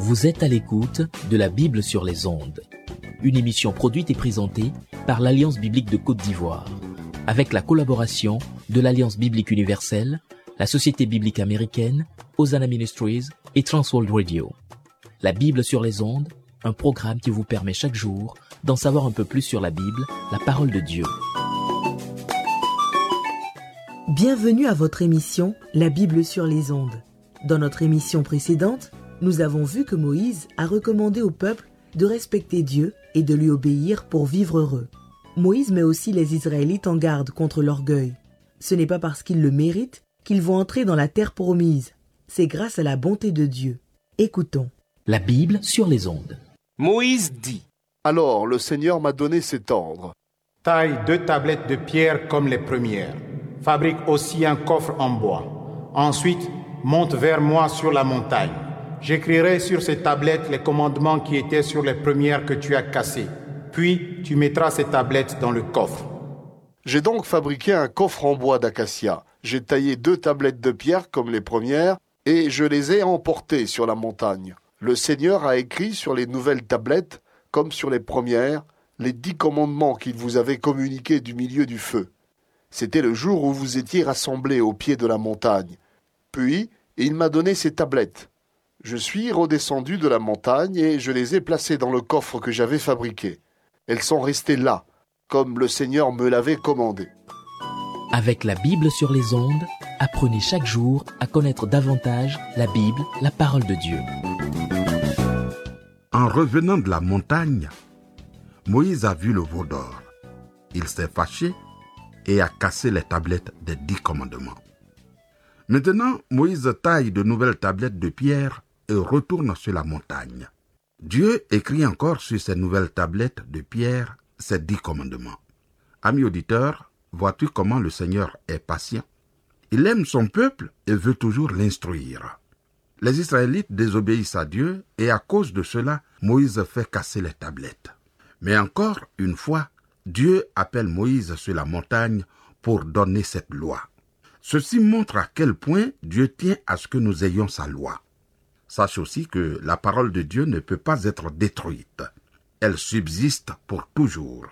Vous êtes à l'écoute de la Bible sur les ondes, une émission produite et présentée par l'Alliance biblique de Côte d'Ivoire, avec la collaboration de l'Alliance biblique universelle, la Société biblique américaine, Hosanna Ministries et Transworld Radio. La Bible sur les ondes, un programme qui vous permet chaque jour d'en savoir un peu plus sur la Bible, la parole de Dieu. Bienvenue à votre émission La Bible sur les ondes. Dans notre émission précédente, nous avons vu que Moïse a recommandé au peuple de respecter Dieu et de lui obéir pour vivre heureux. Moïse met aussi les Israélites en garde contre l'orgueil. Ce n'est pas parce qu'ils le méritent qu'ils vont entrer dans la terre promise. C'est grâce à la bonté de Dieu. Écoutons. La Bible sur les ondes. Moïse dit: Alors le Seigneur m'a donné cet ordre. Taille 2 tablettes de pierre comme les premières. Fabrique aussi un coffre en bois. Ensuite, monte vers moi sur la montagne. J'écrirai sur ces tablettes les commandements qui étaient sur les premières que tu as cassées. Puis, tu mettras ces tablettes dans le coffre. J'ai donc fabriqué un coffre en bois d'acacia. J'ai taillé 2 tablettes de pierre comme les premières et je les ai emportées sur la montagne. Le Seigneur a écrit sur les nouvelles tablettes, comme sur les premières, les 10 commandements qu'il vous avait communiqués du milieu du feu. C'était le jour où vous étiez rassemblés au pied de la montagne. Puis, il m'a donné ces tablettes. Je suis redescendu de la montagne et je les ai placées dans le coffre que j'avais fabriqué. Elles sont restées là, comme le Seigneur me l'avait commandé. Avec la Bible sur les ondes, apprenez chaque jour à connaître davantage la Bible, la parole de Dieu. En revenant de la montagne, Moïse a vu le veau d'or. Il s'est fâché et a cassé les tablettes des 10 commandements. Maintenant, Moïse taille de nouvelles tablettes de pierre et retourne sur la montagne. Dieu écrit encore sur ces nouvelles tablettes de pierre ces 10 commandements. Ami auditeur, vois-tu comment le Seigneur est patient? Il aime son peuple et veut toujours l'instruire. Les Israélites désobéissent à Dieu et à cause de cela, Moïse fait casser les tablettes. Mais encore une fois, Dieu appelle Moïse sur la montagne pour donner cette loi. Ceci montre à quel point Dieu tient à ce que nous ayons sa loi. Sache aussi que la parole de Dieu ne peut pas être détruite. Elle subsiste pour toujours.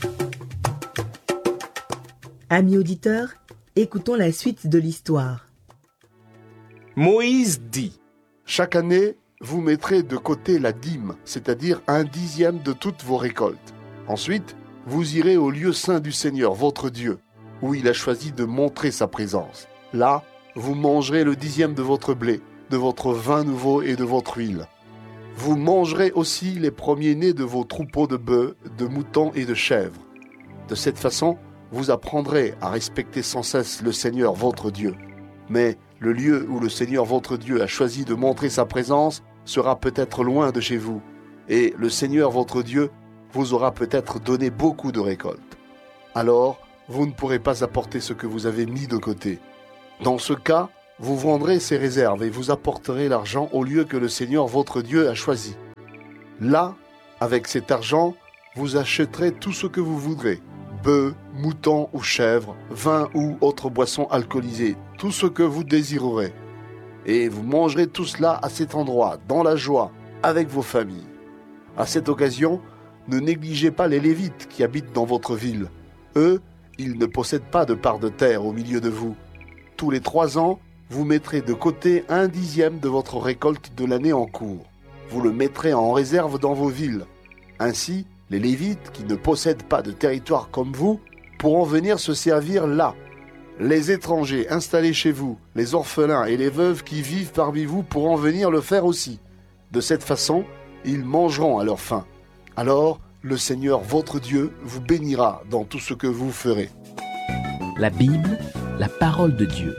Amis auditeurs, écoutons la suite de l'histoire. Moïse dit: Chaque année, vous mettrez de côté la dîme, c'est-à-dire 1/10 de toutes vos récoltes. Ensuite, vous irez au lieu saint du Seigneur, votre Dieu, où il a choisi de montrer sa présence. Là, vous mangerez le 10e de votre blé, de votre vin nouveau et de votre huile. Vous mangerez aussi les premiers-nés de vos troupeaux de bœufs, de moutons et de chèvres. De cette façon, vous apprendrez à respecter sans cesse le Seigneur, votre Dieu. Mais le lieu où le Seigneur, votre Dieu, a choisi de montrer sa présence sera peut-être loin de chez vous. Et le Seigneur, votre Dieu, vous aura peut-être donné beaucoup de récoltes. Alors, vous ne pourrez pas apporter ce que vous avez mis de côté. Dans ce cas, vous vendrez ces réserves et vous apporterez l'argent au lieu que le Seigneur votre Dieu a choisi. Là, avec cet argent, vous achèterez tout ce que vous voudrez, bœufs, moutons ou chèvres, vin ou autres boissons alcoolisées, tout ce que vous désirerez. Et vous mangerez tout cela à cet endroit, dans la joie, avec vos familles. À cette occasion, ne négligez pas les Lévites qui habitent dans votre ville. Eux, ils ne possèdent pas de part de terre au milieu de vous. Tous les 3 ans, vous mettrez de côté 1/10 de votre récolte de l'année en cours. Vous le mettrez en réserve dans vos villes. Ainsi, les Lévites, qui ne possèdent pas de territoire comme vous, pourront venir se servir là. Les étrangers installés chez vous, les orphelins et les veuves qui vivent parmi vous pourront venir le faire aussi. De cette façon, ils mangeront à leur faim. Alors, le Seigneur, votre Dieu, vous bénira dans tout ce que vous ferez. La Bible, la parole de Dieu.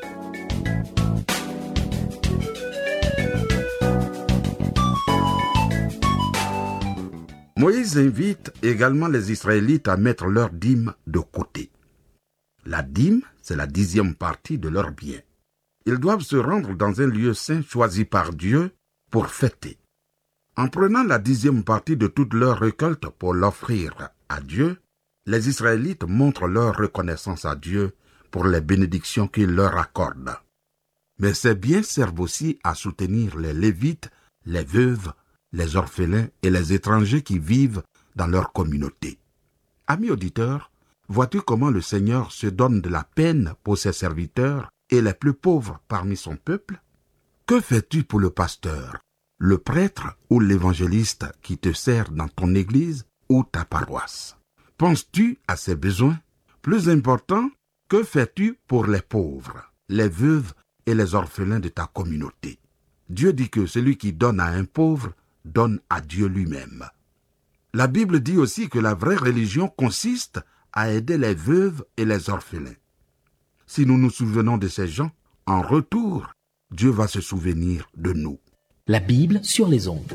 Moïse invite également les Israélites à mettre leur dîme de côté. La dîme, c'est la 10e partie de leur bien. Ils doivent se rendre dans un lieu saint choisi par Dieu pour fêter. En prenant la 10e partie de toute leur récolte pour l'offrir à Dieu, les Israélites montrent leur reconnaissance à Dieu pour les bénédictions qu'il leur accorde. Mais ces biens servent aussi à soutenir les Lévites, les veuves, les orphelins et les étrangers qui vivent dans leur communauté. Amis auditeurs, vois-tu comment le Seigneur se donne de la peine pour ses serviteurs et les plus pauvres parmi son peuple? Que fais-tu pour le pasteur, le prêtre ou l'évangéliste qui te sert dans ton église ou ta paroisse? Penses-tu à ses besoins? Plus important, que fais-tu pour les pauvres, les veuves et les orphelins de ta communauté? Dieu dit que celui qui donne à un pauvre donne à Dieu lui-même. La Bible dit aussi que la vraie religion consiste à aider les veuves et les orphelins. Si nous nous souvenons de ces gens, en retour, Dieu va se souvenir de nous. La Bible sur les ondes.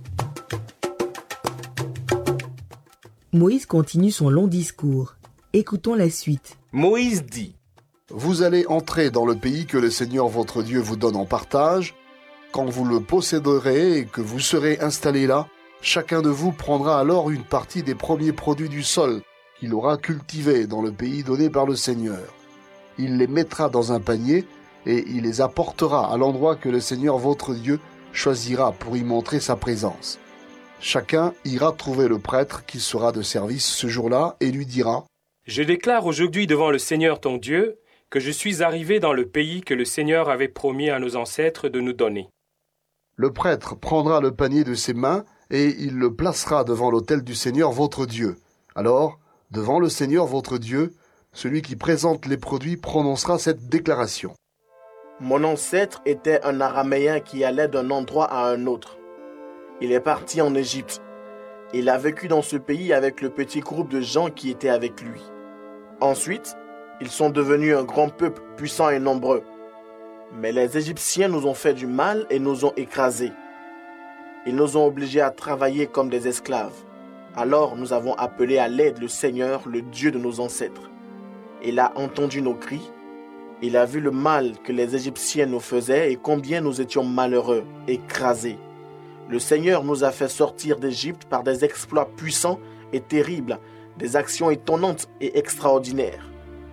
Moïse continue son long discours. Écoutons la suite. Moïse dit: Vous allez entrer dans le pays que le Seigneur votre Dieu vous donne en partage. Quand vous le posséderez et que vous serez installés là, chacun de vous prendra alors une partie des premiers produits du sol qu'il aura cultivés dans le pays donné par le Seigneur. Il les mettra dans un panier et il les apportera à l'endroit que le Seigneur votre Dieu choisira pour y montrer sa présence. Chacun ira trouver le prêtre qui sera de service ce jour-là et lui dira: Je déclare aujourd'hui devant le Seigneur ton Dieu que je suis arrivé dans le pays que le Seigneur avait promis à nos ancêtres de nous donner. Le prêtre prendra le panier de ses mains et il le placera devant l'autel du Seigneur votre Dieu. Alors, devant le Seigneur votre Dieu, celui qui présente les produits prononcera cette déclaration. Mon ancêtre était un Araméen qui allait d'un endroit à un autre. Il est parti en Égypte. Il a vécu dans ce pays avec le petit groupe de gens qui étaient avec lui. Ensuite, ils sont devenus un grand peuple puissant et nombreux. Mais les Égyptiens nous ont fait du mal et nous ont écrasés. Ils nous ont obligés à travailler comme des esclaves. Alors nous avons appelé à l'aide le Seigneur, le Dieu de nos ancêtres. Il a entendu nos cris. Il a vu le mal que les Égyptiens nous faisaient et combien nous étions malheureux, écrasés. Le Seigneur nous a fait sortir d'Égypte par des exploits puissants et terribles, des actions étonnantes et extraordinaires.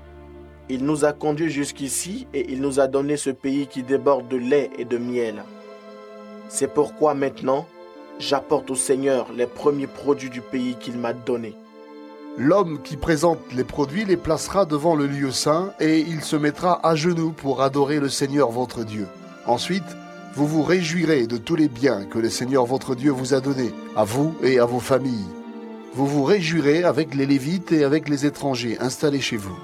Il nous a conduits jusqu'ici et il nous a donné ce pays qui déborde de lait et de miel. C'est pourquoi maintenant, j'apporte au Seigneur les premiers produits du pays qu'il m'a donné. L'homme qui présente les produits les placera devant le lieu saint et il se mettra à genoux pour adorer le Seigneur votre Dieu. Ensuite, vous vous réjouirez de tous les biens que le Seigneur votre Dieu vous a donnés, à vous et à vos familles. Vous vous réjouirez avec les Lévites et avec les étrangers installés chez vous.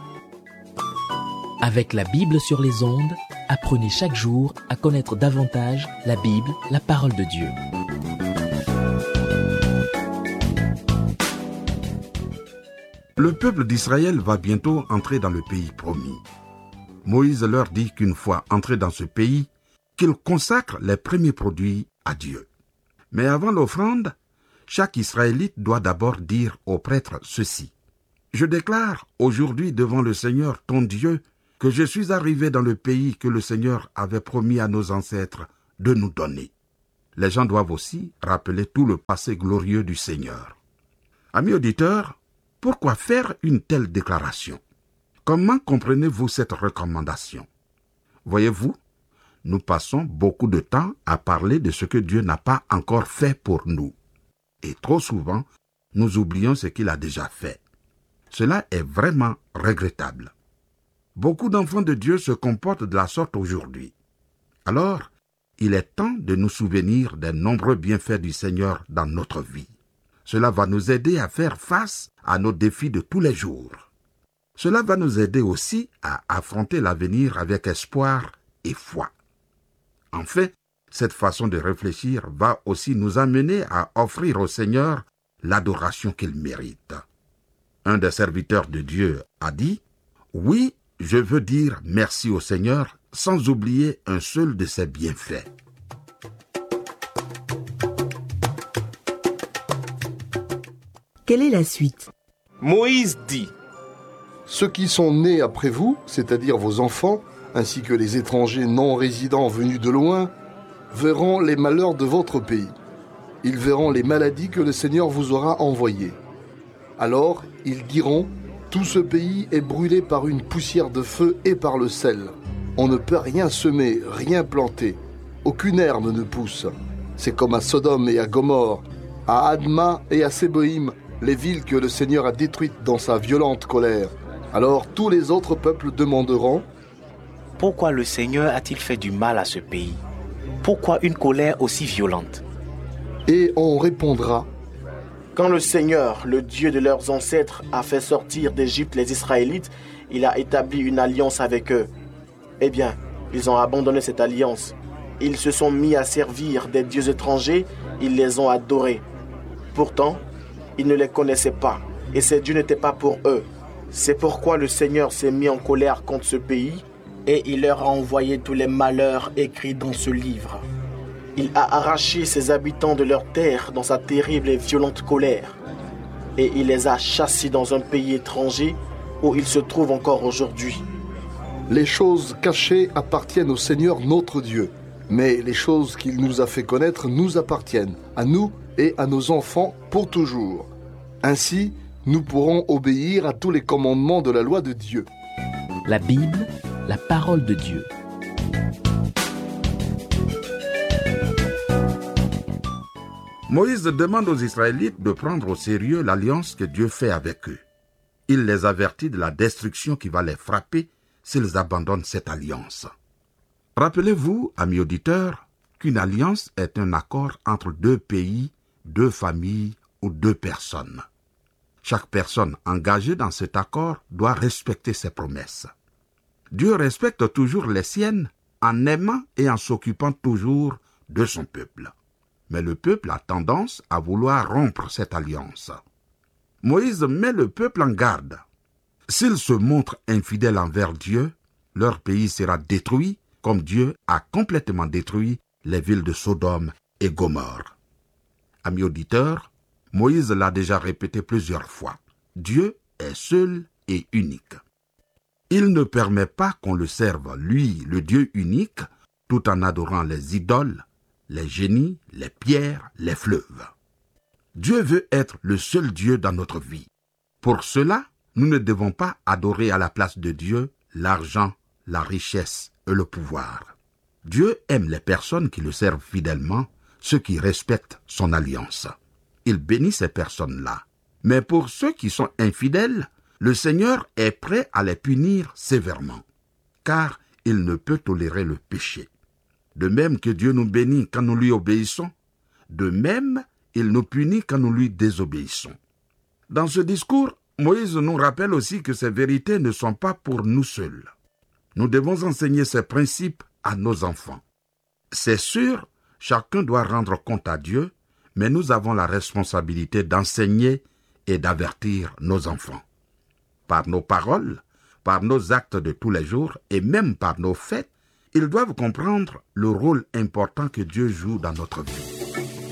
Avec la Bible sur les ondes, apprenez chaque jour à connaître davantage la Bible, la parole de Dieu. Le peuple d'Israël va bientôt entrer dans le pays promis. Moïse leur dit qu'une fois entrés dans ce pays, qu'ils consacrent les premiers produits à Dieu. Mais avant l'offrande, chaque Israélite doit d'abord dire au prêtre ceci: Je déclare aujourd'hui devant le Seigneur ton Dieu que je suis arrivé dans le pays que le Seigneur avait promis à nos ancêtres de nous donner. Les gens doivent aussi rappeler tout le passé glorieux du Seigneur. Amis auditeurs, pourquoi faire une telle déclaration? Comment comprenez-vous cette recommandation? Voyez-vous, nous passons beaucoup de temps à parler de ce que Dieu n'a pas encore fait pour nous. Et trop souvent, nous oublions ce qu'il a déjà fait. Cela est vraiment regrettable. Beaucoup d'enfants de Dieu se comportent de la sorte aujourd'hui. Alors, il est temps de nous souvenir des nombreux bienfaits du Seigneur dans notre vie. Cela va nous aider à faire face à nos défis de tous les jours. Cela va nous aider aussi à affronter l'avenir avec espoir et foi. En fait, cette façon de réfléchir va aussi nous amener à offrir au Seigneur l'adoration qu'il mérite. Un des serviteurs de Dieu a dit: « Oui, je veux dire merci au Seigneur sans oublier un seul de ses bienfaits. » Quelle est la suite? Moïse dit: Ceux qui sont nés après vous, c'est-à-dire vos enfants, ainsi que les étrangers non résidents venus de loin, verront les malheurs de votre pays. Ils verront les maladies que le Seigneur vous aura envoyées. Alors, ils diront: tout ce pays est brûlé par une poussière de feu et par le sel. On ne peut rien semer, rien planter. Aucune herbe ne pousse. C'est comme à Sodome et à Gomorrhe, à Adma et à Séboïm, les villes que le Seigneur a détruites dans sa violente colère. Alors tous les autres peuples demanderont: pourquoi le Seigneur a-t-il fait du mal à ce pays? Pourquoi une colère aussi violente? Et on répondra: Quand le Seigneur, le Dieu de leurs ancêtres, a fait sortir d'Égypte les Israélites, il a établi une alliance avec eux. Eh bien, ils ont abandonné cette alliance. Ils se sont mis à servir des dieux étrangers, ils les ont adorés. Pourtant, ils ne les connaissaient pas, et ces dieux n'étaient pas pour eux. C'est pourquoi le Seigneur s'est mis en colère contre ce pays, et il leur a envoyé tous les malheurs écrits dans ce livre. Il a arraché ses habitants de leur terre dans sa terrible et violente colère, et il les a chassés dans un pays étranger où ils se trouvent encore aujourd'hui. Les choses cachées appartiennent au Seigneur notre Dieu, mais les choses qu'il nous a fait connaître nous appartiennent, à nous et à nos enfants pour toujours. Ainsi, nous pourrons obéir à tous les commandements de la loi de Dieu. La Bible, la parole de Dieu. Moïse demande aux Israélites de prendre au sérieux l'alliance que Dieu fait avec eux. Il les avertit de la destruction qui va les frapper s'ils abandonnent cette alliance. Rappelez-vous, amis auditeurs, qu'une alliance est un accord entre deux pays, deux familles ou deux personnes. Chaque personne engagée dans cet accord doit respecter ses promesses. Dieu respecte toujours les siennes en aimant et en s'occupant toujours de son peuple. Mais le peuple a tendance à vouloir rompre cette alliance. Moïse met le peuple en garde. S'ils se montrent infidèles envers Dieu, leur pays sera détruit comme Dieu a complètement détruit les villes de Sodome et Gomorrhe. Amis auditeurs, Moïse l'a déjà répété plusieurs fois. Dieu est seul et unique. Il ne permet pas qu'on le serve, lui, le Dieu unique, tout en adorant les idoles, les génies, les pierres, les fleuves. Dieu veut être le seul Dieu dans notre vie. Pour cela, nous ne devons pas adorer à la place de Dieu l'argent, la richesse et le pouvoir. Dieu aime les personnes qui le servent fidèlement, ceux qui respectent son alliance. Il bénit ces personnes-là. Mais pour ceux qui sont infidèles, le Seigneur est prêt à les punir sévèrement, car il ne peut tolérer le péché. De même que Dieu nous bénit quand nous lui obéissons, de même, il nous punit quand nous lui désobéissons. Dans ce discours, Moïse nous rappelle aussi que ces vérités ne sont pas pour nous seuls. Nous devons enseigner ces principes à nos enfants. C'est sûr, chacun doit rendre compte à Dieu, mais nous avons la responsabilité d'enseigner et d'avertir nos enfants. Par nos paroles, par nos actes de tous les jours et même par nos fêtes, ils doivent comprendre le rôle important que Dieu joue dans notre vie.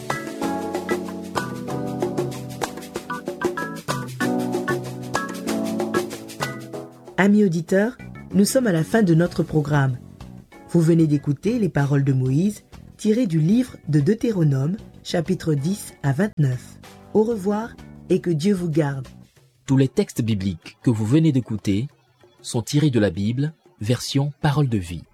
Amis auditeurs, nous sommes à la fin de notre programme. Vous venez d'écouter les paroles de Moïse tirées du livre de Deutéronome, chapitres 10 à 29. Au revoir et que Dieu vous garde. Tous les textes bibliques que vous venez d'écouter sont tirés de la Bible, version Parole de vie.